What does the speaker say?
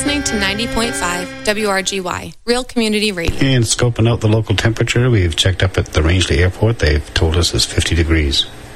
listening to 90.5 WRGY, Real Community Radio. And scoping out the local temperature, we've checked up at the Rangeley Airport. They've told us it's 50 degrees.